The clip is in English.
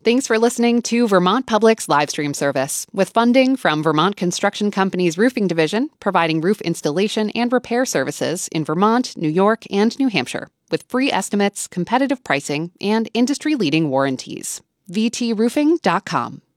Thanks for listening to Vermont Public's live stream service, with funding from Vermont Construction Company's Roofing Division, providing roof installation and repair services in Vermont, New York, and New Hampshire, with free estimates, competitive pricing, and industry-leading warranties. VTRoofing.com.